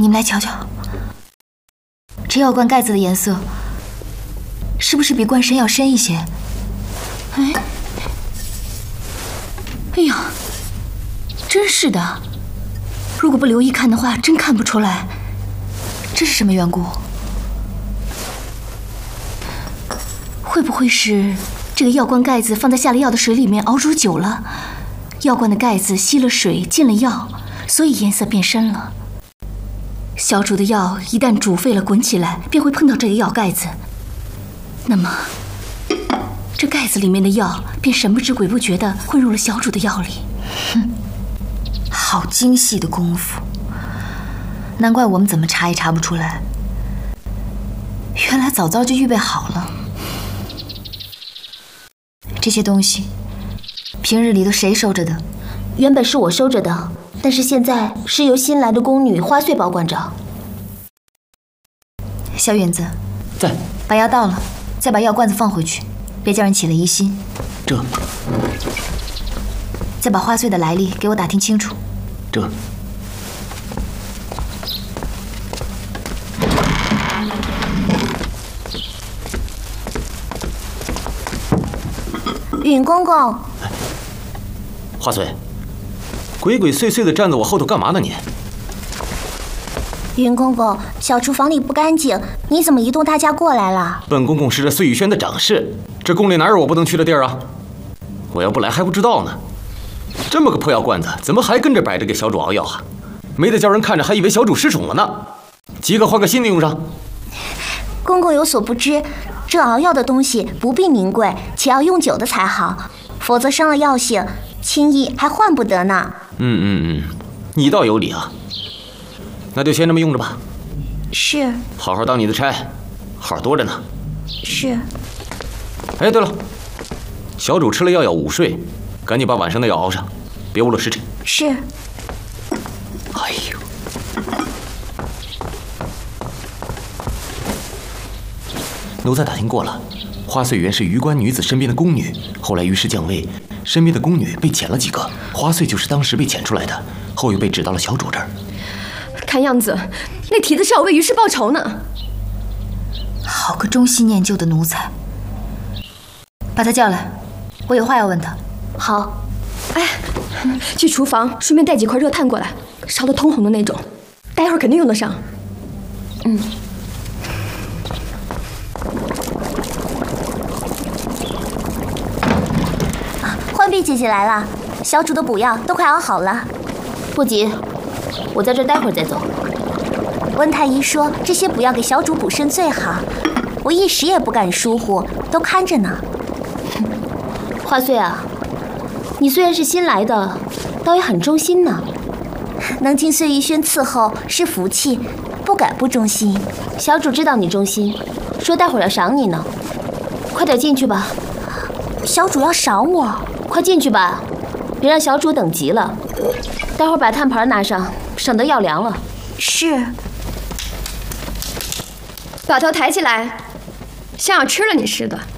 你们来瞧瞧，这药罐盖子的颜色，是不是比罐身要深一些？哎呀，真是的！如果不留意看的话，真看不出来。这是什么缘故？会不会是这个药罐盖子放在下了药的水里面熬煮久了，药罐的盖子吸了水进了药，所以颜色变深了。小主的药一旦煮沸了滚起来，便会碰到这个药盖子，那么这盖子里面的药便神不知鬼不觉地混入了小主的药里。哼，好精细的功夫，难怪我们怎么查也查不出来。原来早早就预备好了。这些东西平日里都谁收着的？ 原本是我收着的，但是现在是由新来的宫女花穗保管着。 小允子， 在。 把药倒了，再把药罐子放回去，别叫人起了疑心。 这。 再把花穗的来历给我打听清楚。 这。 允公公， 花穗，鬼鬼祟祟的站在我后头干嘛呢你？ 允公公，小厨房里不干净，你怎么一动大家过来了？ 本公公是这碎玉轩的长侍，这宫里哪有我不能去的地儿啊？我要不来还不知道呢。这么个破药罐子，怎么还跟着摆着给小主熬药啊？没得叫人看着还以为小主失宠了呢。即刻换个新的用上。 公公有所不知，这熬药的东西不必名贵，且要用久的才好，否则伤了药性，轻易还换不得呢。 你倒有理啊。那就先这么用着吧。 是。 好好当你的差，好多着呢。 是。 哎，对了，小主吃了药要午睡，赶紧把晚上的药熬上，别误了时辰。 是。 哎呦。奴才打听过了，花穗原是余官女子身边的宫女，后来余氏降位，身边的宫女被遣了几个，花穗就是当时被遣出来的，后又被指到了小主这儿。 看样子，那蹄子是要为余氏报仇呢。 好个忠心念旧的奴才！把他叫来，我有话要问他。 好。 哎，去厨房顺便带几块热炭过来，烧得通红的那种，待会儿肯定用得上。 浣碧姐姐来了，小主的补药都快熬好了。 不急，我在这待会儿再走。 温太医说这些补药给小主补身最好，我一时也不敢疏忽，都看着呢。 花穗啊，你虽然是新来的，倒也很忠心呢。 能进碎玉轩伺候是福气，不敢不忠心。 小主知道你忠心，说待会儿要赏你呢。快点进去吧。 小主要赏我？ 快进去吧，别让小主等急了。待会儿把炭盘拿上，省得药凉了。 是。 把头抬起来，像要吃了你似的。